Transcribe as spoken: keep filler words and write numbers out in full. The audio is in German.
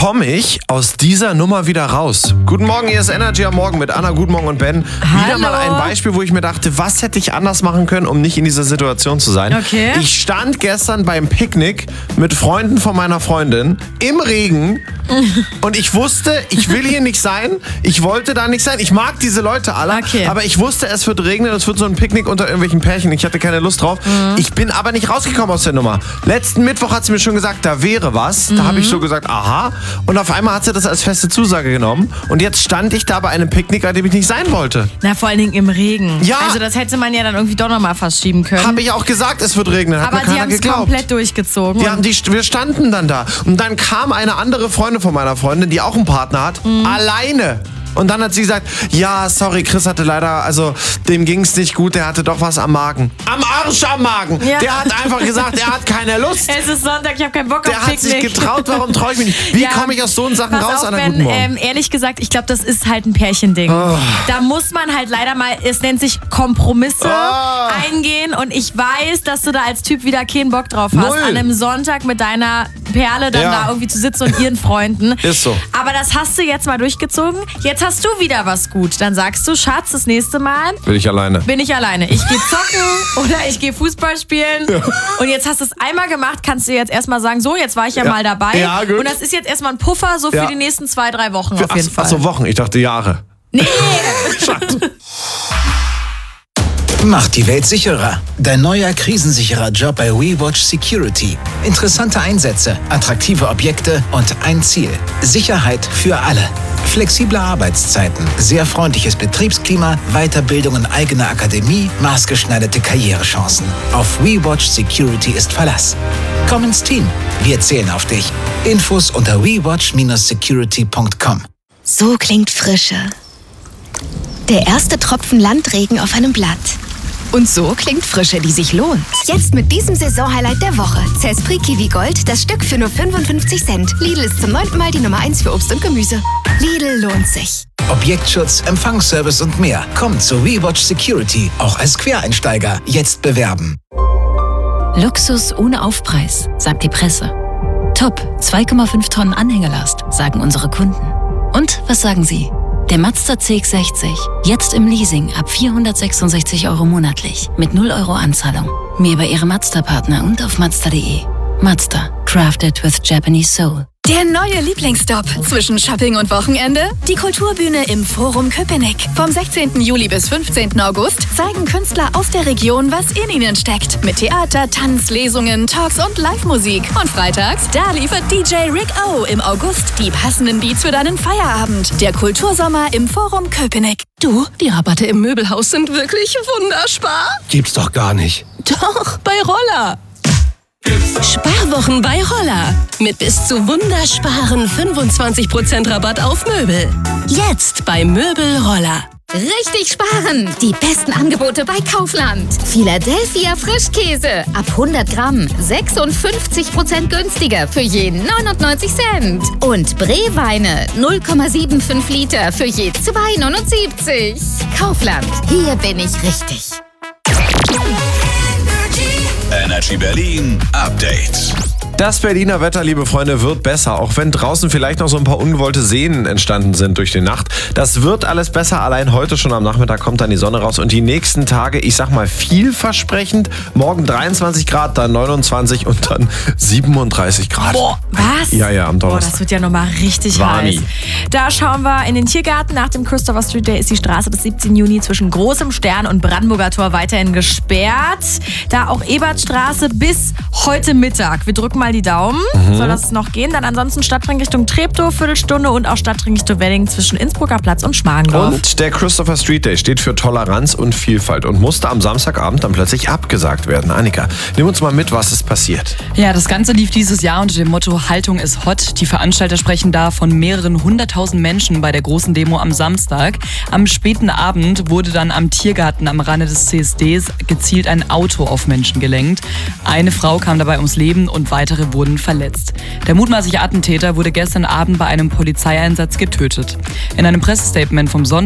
komme ich aus dieser Nummer wieder raus? Guten Morgen, hier ist Energy am Morgen mit Anna, Guten Morgen und Ben. Hallo. Wieder mal ein Beispiel, wo ich mir dachte, was hätte ich anders machen können, um nicht in dieser Situation zu sein. Okay. Ich stand gestern beim Picknick mit Freunden von meiner Freundin im Regen und ich wusste, ich will hier nicht sein. Ich wollte da nicht sein. Ich mag diese Leute alle, Okay. aber ich wusste, es wird regnen, es wird so ein Picknick unter irgendwelchen Pärchen. Ich hatte keine Lust drauf. Mhm. Ich bin aber nicht rausgekommen aus der Nummer. Letzten Mittwoch hat sie mir schon gesagt, da wäre was. Da habe ich so gesagt, aha. Und auf einmal hat sie das als feste Zusage genommen. Und jetzt stand ich da bei einem Picknick, an dem ich nicht sein wollte. Na, vor allen Dingen im Regen. Ja. Also das hätte man ja dann irgendwie doch nochmal fast schieben können. Habe ich auch gesagt, es wird regnen. Hat Aber mir die keiner haben es geglaubt. komplett durchgezogen. Wir, haben die, wir standen dann da. Und dann kam eine andere Freundin von meiner Freundin, die auch einen Partner hat, Mhm. alleine. Und dann hat sie gesagt, ja, sorry, Chris hatte leider, also dem ging es nicht gut, der hatte doch was am Magen. Am Arsch am Magen. Ja. Der hat einfach gesagt, er hat keine Lust. Es ist Sonntag, ich habe keinen Bock Der auf hat Picknick. sich getraut, warum traue ich mich nicht? Wie Ja, komme ich aus so Sachen pass raus, auf, Anna? Ben, Guten Morgen. ähm, ehrlich gesagt, ich glaube, das ist halt ein Pärchending. Oh. Da muss man halt leider mal, es nennt sich Kompromisse Oh. eingehen und ich weiß, dass du da als Typ wieder keinen Bock drauf hast, Null. an einem Sonntag mit deiner Perle dann Ja. da irgendwie zu sitzen und ihren Freunden. Ist so. Aber das hast du jetzt mal durchgezogen. Jetzt hast du wieder was gut. Dann sagst du, Schatz, das nächste Mal Will ich alleine. bin ich alleine. Ich gehe zocken oder ich gehe Fußball spielen. Und jetzt hast du es einmal gemacht, kannst du jetzt erstmal sagen, so, jetzt war ich ja, Ja. mal dabei. Ja, gut. Und das ist jetzt erstmal ein Puffer so für Ja. die nächsten zwei, drei Wochen Ach, auf jeden Fall. ach so, Wochen. Ich dachte Jahre. Nee. Macht die Welt sicherer. Dein neuer krisensicherer Job bei WeWatch Security. Interessante Einsätze, attraktive Objekte und ein Ziel. Sicherheit für alle. Flexible Arbeitszeiten, sehr freundliches Betriebsklima, Weiterbildung in eigener Akademie, maßgeschneiderte Karrierechancen. Auf WeWatch Security ist Verlass. Komm ins Team. Wir zählen auf dich. Infos unter we watch dash security punkt com. So klingt Frische. Der erste Tropfen Landregen auf einem Blatt. Und so klingt Frische, die sich lohnt. Jetzt mit diesem Saisonhighlight der Woche. Zespri Kiwi Gold, das Stück für nur fünfundfünfzig Cent. Lidl ist zum neunten Mal die Nummer eins für Obst und Gemüse. Lidl lohnt sich. Objektschutz, Empfangsservice und mehr. Kommt zu WeWatch Security, auch als Quereinsteiger. Jetzt bewerben. Luxus ohne Aufpreis, sagt die Presse. Top, zwei Komma fünf Tonnen Anhängelast, sagen unsere Kunden. Und was sagen Sie? Der Mazda C X sechzig, jetzt im Leasing ab vierhundertsechsundsechzig Euro monatlich, mit null Euro Anzahlung. Mehr bei Ihrem Mazda-Partner und auf mazda punkt de. Mazda, crafted with Japanese soul. Der neue Lieblingsstop zwischen Shopping und Wochenende? Die Kulturbühne im Forum Köpenick. Vom sechzehnten Juli bis fünfzehnten August zeigen Künstler aus der Region, was in ihnen steckt. Mit Theater, Tanz, Lesungen, Talks und Live-Musik. Und freitags, da liefert D J Rick O im August die passenden Beats für deinen Feierabend. Der Kultursommer im Forum Köpenick. Du, die Rabatte im Möbelhaus sind wirklich wunderspar. Gibt's doch gar nicht. Doch, bei Roller. Sparwochen bei Roller. Mit bis zu wundersparen fünfundzwanzig Prozent Rabatt auf Möbel. Jetzt bei Möbel Roller. Richtig sparen! Die besten Angebote bei Kaufland. Philadelphia Frischkäse ab hundert Gramm sechsundfünfzig Prozent günstiger für je neunundneunzig Cent. Und Breweine null Komma fünfundsiebzig Liter für je zwei neunundsiebzig. Kaufland, hier bin ich richtig. Energy Berlin Update. Das Berliner Wetter, liebe Freunde, wird besser, auch wenn draußen vielleicht noch so ein paar ungewollte Seen entstanden sind durch die Nacht. Das wird alles besser, allein heute schon am Nachmittag kommt dann die Sonne raus und die nächsten Tage, ich sag mal vielversprechend, morgen dreiundzwanzig Grad, dann neunundzwanzig und dann siebenunddreißig Grad. Boah, was? Ja, ja, am Boah, Donnerstag. das wird ja nochmal richtig Warni. heiß. Da schauen wir in den Tiergarten. Nach dem Christopher Street Day ist die Straße bis siebzehnten Juni zwischen Großem Stern und Brandenburger Tor weiterhin gesperrt. Da auch Ebertstraße bis heute Mittag. Wir drücken mal die Daumen. Mhm. Soll das noch gehen? Dann ansonsten Stadtring Richtung Treptow, Viertelstunde und auch Stadtring Richtung Wedding zwischen Innsbrucker Platz und Schmargendorf. Und der Christopher Street Day steht für Toleranz und Vielfalt und musste am Samstagabend dann plötzlich abgesagt werden. Annika, nimm uns mal mit, was ist passiert. Ja, das Ganze lief dieses Jahr unter dem Motto Haltung ist hot. Die Veranstalter sprechen da von mehreren hunderttausend Menschen bei der großen Demo am Samstag. Am späten Abend wurde dann am Tiergarten am Rande des C S Ds gezielt ein Auto auf Menschen gelenkt. Eine Frau kam dabei ums Leben und weitere wurden verletzt. Der mutmaßliche Attentäter wurde gestern Abend bei einem Polizeieinsatz getötet. In einem Pressestatement vom Sonntag